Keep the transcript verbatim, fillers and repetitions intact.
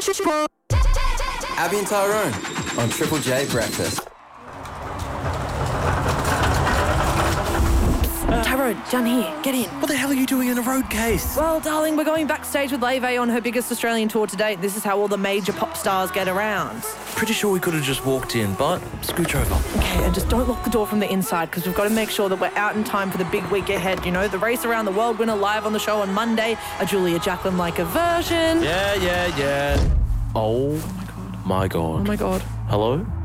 Abby and Tyrone on Triple J Breakfast. Tyrone, down here, get in. What the hell are you doing in a road case? Well, darling, we're going backstage with Lave on her biggest Australian tour to date. This is how all the major pop stars get around. Pretty sure we could have just walked in, but scooch over. Okay, and just don't lock the door from the inside because we've got to make sure that we're out in time for the big week ahead. You know, the Race Around the World winner live on the show on Monday, a Julia Jacklin-like a version. Yeah, yeah, yeah. Oh, my God. My God. Oh, my God. Hello?